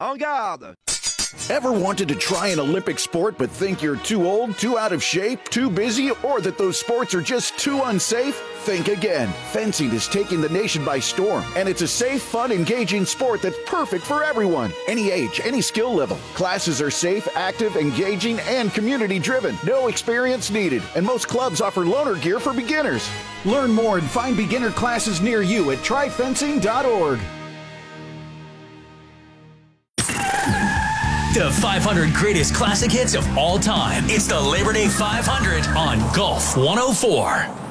En garde! Ever wanted to try an Olympic sport but think you're too old, too out of shape, too busy, or that those sports are just too unsafe? Think again. Fencing is taking the nation by storm, and it's a safe, fun, engaging sport that's perfect for everyone. Any age, any skill level. Classes are safe, active, engaging, and community-driven. No experience needed, and most clubs offer loaner gear for beginners. Learn more and find beginner classes near you at tryfencing.org. The 500 greatest classic hits of all time. It's the Labor Day 500 on Golf 104.